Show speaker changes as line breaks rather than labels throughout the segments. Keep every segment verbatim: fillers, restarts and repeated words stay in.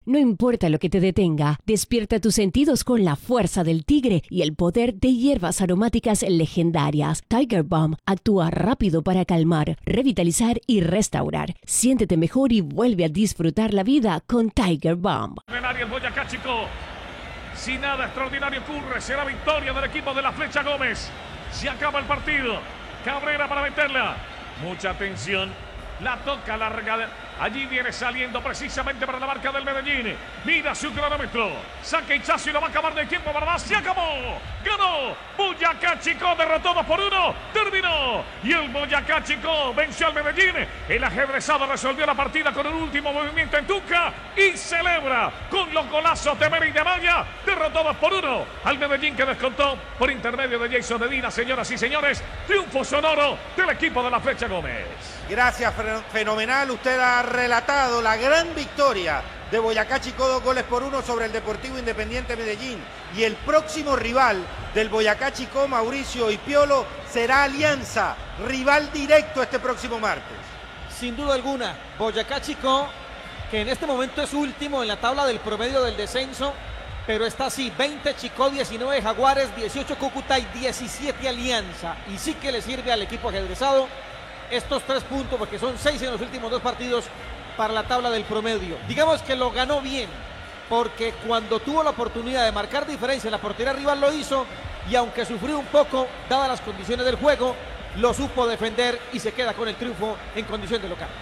No importa lo que te detenga, despierta tus sentidos con la fuerza del tigre y el poder de hierbas aromáticas legendarias. Tiger Balm actúa rápido para calmar, revitalizar y restaurar. Siéntete mejor y vuelve a disfrutar la vida con Tiger Balm.
El Boyacá Chico, si nada extraordinario ocurre, será victoria del equipo de la Flecha Gómez. Se acaba el partido. Cabrera para meterla. Mucha atención. La toca larga. Allí viene saliendo precisamente para la marca del Medellín. Mira su cronómetro. Saca hinchazo y lo va a acabar de tiempo, ¿verdad? Se acabó. Ganó. Boyacá Chico derrotó dos por uno. Terminó. Y el Boyacá Chico venció al Medellín. El ajedrezado resolvió la partida con el último movimiento en Tuca. Y celebra con los golazos de Mera y de Maya. Derrotó dos por uno al Medellín, que descontó por intermedio de Jason Medina. Señoras y señores, triunfo sonoro del equipo de la Flecha Gómez.
Gracias, fenomenal. Usted ha relatado la gran victoria de Boyacá Chico, dos goles por uno sobre el Deportivo Independiente Medellín. Y el próximo rival del Boyacá Chico, Mauricio y Piolo, será Alianza, rival directo este próximo martes.
Sin duda alguna, Boyacá Chico, que en este momento es último en la tabla del promedio del descenso, pero está así: veinte Chico, diecinueve Jaguares, dieciocho Cúcuta y diecisiete Alianza. Y sí que le sirve al equipo ajedrezado estos tres puntos, porque son seis en los últimos dos partidos para la tabla del promedio. Digamos que lo ganó bien, porque cuando tuvo la oportunidad de marcar diferencia en la portería rival lo hizo, y aunque sufrió un poco, dadas las condiciones del juego, lo supo defender y se queda con el triunfo en condición de local.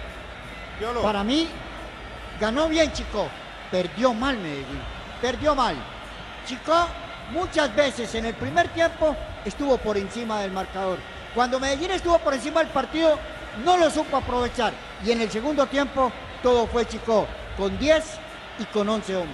Para mí, ganó bien Chico, perdió mal Medellín, perdió mal. Chico muchas veces en el primer tiempo estuvo por encima del marcador. Cuando Medellín estuvo por encima del partido, no lo supo aprovechar. Y en el segundo tiempo, todo fue Chico, con diez y con once hombres.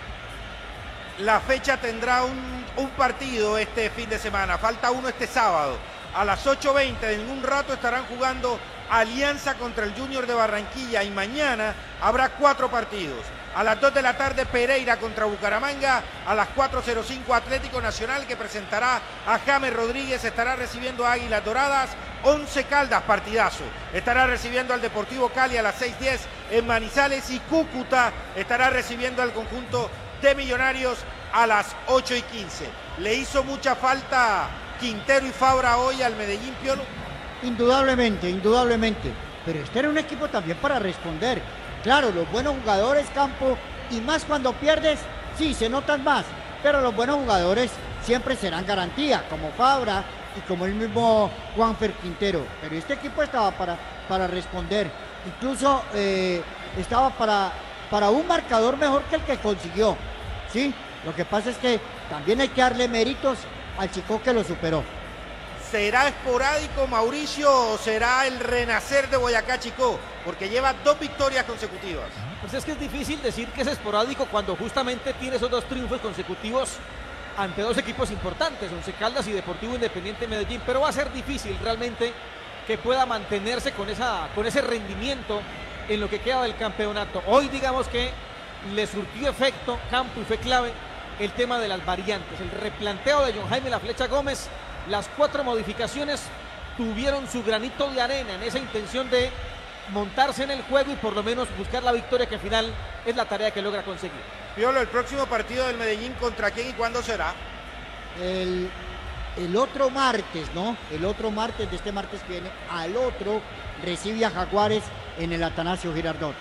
La fecha tendrá un, un partido este fin de semana. Falta uno este sábado. A las ocho veinte, en un rato, estarán jugando Alianza contra el Junior de Barranquilla. Y mañana habrá cuatro partidos. A las dos de la tarde, Pereira contra Bucaramanga. A las cuatro cero cinco, Atlético Nacional, que presentará a James Rodríguez. Estará recibiendo a Águilas Doradas. Once Caldas, partidazo. Estará recibiendo al Deportivo Cali a las seis diez en Manizales. Y Cúcuta estará recibiendo al conjunto de Millonarios a las ocho y quince. ¿Le hizo mucha falta Quintero y Fabra hoy al Medellín, Piolo?
Indudablemente, indudablemente. Pero este era un equipo también para responder. Claro, los buenos jugadores, Campo, y más cuando pierdes, sí, se notan más, pero los buenos jugadores siempre serán garantía, como Fabra y como el mismo Juanfer Quintero. Pero este equipo estaba para, para responder, incluso eh, estaba para, para un marcador mejor que el que consiguió, ¿sí? Lo que pasa es que también hay que darle méritos al Chico que lo superó.
¿Será esporádico, Mauricio, o será el renacer de Boyacá Chico? Porque lleva dos victorias consecutivas.
Pues es que es difícil decir que es esporádico cuando justamente tiene esos dos triunfos consecutivos ante dos equipos importantes, Once Caldas y Deportivo Independiente Medellín, pero va a ser difícil realmente que pueda mantenerse con, esa, con ese rendimiento en lo que queda del campeonato. Hoy digamos que le surtió efecto Campo y fue clave el tema de las variantes, el replanteo de John Jaime La Flecha Gómez. Las cuatro modificaciones tuvieron su granito de arena en esa intención de montarse en el juego y por lo menos buscar la victoria, que al final es la tarea que logra conseguir.
Piolo, el próximo partido del Medellín, ¿contra quién y cuándo será?
El, el otro martes, ¿no? El otro martes, de este martes que viene, al otro recibe a Jaguares en el Atanasio Girardot.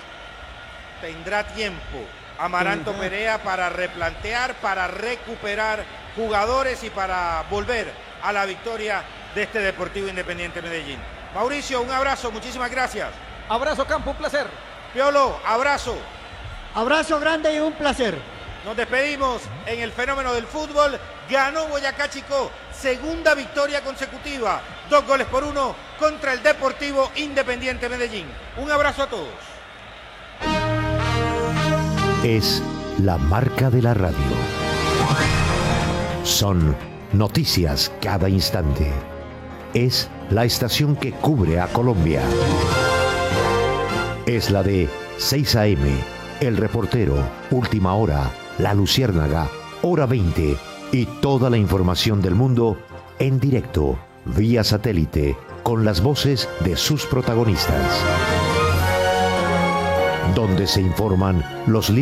Tendrá tiempo Amaranto sí, Perea para replantear, para recuperar jugadores y para volver a la victoria de este Deportivo Independiente Medellín. Mauricio, un abrazo, muchísimas gracias.
Abrazo, Campo, un placer.
Piolo, abrazo.
Abrazo grande y un placer.
Nos despedimos en el fenómeno del fútbol. Ganó Boyacá Chico, segunda victoria consecutiva. Dos goles por uno contra el Deportivo Independiente Medellín. Un abrazo a todos.
Es la marca de la radio. Son noticias cada instante. Es la estación que cubre a Colombia. Es la de seis a eme, El Reportero, Última Hora, La Luciérnaga, Hora veinte y toda la información del mundo en directo, vía satélite, con las voces de sus protagonistas. Donde se informan los